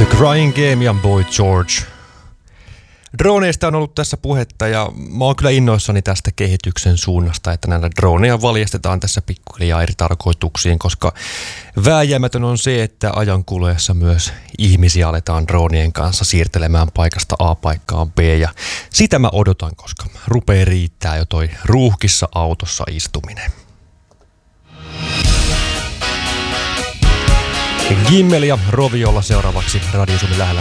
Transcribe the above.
Crying Game ja Boy George. Droneista on ollut tässä puhetta ja mä oon kyllä innoissani tästä kehityksen suunnasta, että näitä droneja valjastetaan tässä pikkuhiljaa eri tarkoituksiin, koska vääjäämätön on se, että ajan kuluessa myös ihmisiä aletaan dronien kanssa siirtelemään paikasta A paikkaan B ja sitä mä odotan, koska rupeaa riittää jo toi ruuhkissa autossa istuminen. Gimmel ja Roviolla seuraavaksi Radio Suomen lähellä